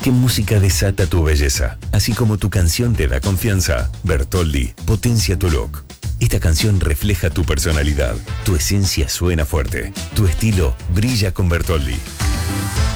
¿Qué música desata tu belleza? Así como tu canción te da confianza, Bertoldi potencia tu look. Esta canción refleja tu personalidad, tu esencia suena fuerte, tu estilo brilla con Bertoldi.